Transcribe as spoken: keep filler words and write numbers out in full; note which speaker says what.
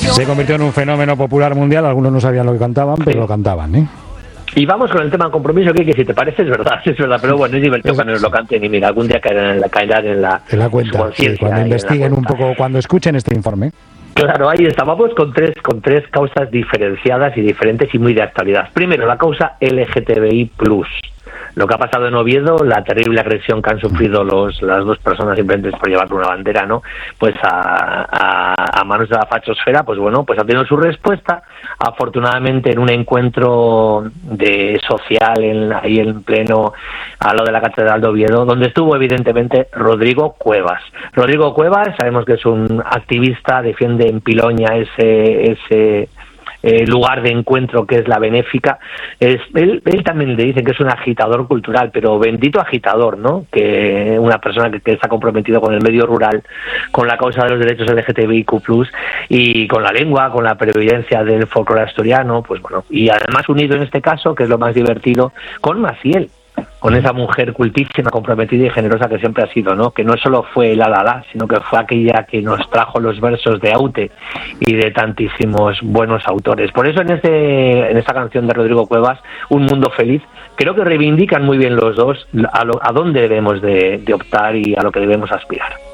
Speaker 1: Se convirtió en un fenómeno popular mundial, algunos no sabían lo que cantaban, pero sí lo cantaban, ¿eh?
Speaker 2: Y vamos con el tema compromiso, que, que si te parece es verdad, es verdad, pero bueno, es divertido cuando nos lo canten y mira, algún día caerán en la, caerán en la,
Speaker 1: en la cuenta, sí, cuando investiguen un poco, cuando escuchen este informe.
Speaker 2: Claro, ahí estábamos con tres con tres causas diferenciadas y diferentes y muy de actualidad. Primero, la causa L G T B I plus. Lo que ha pasado en Oviedo, la terrible agresión que han sufrido los las dos personas simplemente por llevar una bandera, ¿no? Pues a, a, a manos de la fachosfera, pues bueno, pues ha tenido su respuesta. Afortunadamente, en un encuentro de social en, ahí en pleno a lo de la Catedral de Oviedo, donde estuvo evidentemente Rodrigo Cuevas. Rodrigo Cuevas, sabemos que es un activista, defiende en Piloña ese ese Eh, lugar de encuentro que es la Benéfica. Es, él, él también le dice que es un agitador cultural, pero bendito agitador, ¿no? Que una persona que, que está comprometido con el medio rural, con la causa de los derechos L G T B I Q plus, y con la lengua, con la pervivencia del folclore asturiano, pues bueno, y además unido en este caso, que es lo más divertido, con Maciel, con esa mujer cultísima, comprometida y generosa que siempre ha sido, ¿no? Que no solo fue la la la, sino que fue aquella que nos trajo los versos de Aute y de tantísimos buenos autores. Por eso en este en esta canción de Rodrigo Cuevas, Un mundo feliz, creo que reivindican muy bien los dos a, lo, a dónde debemos de, de optar y a lo que debemos aspirar.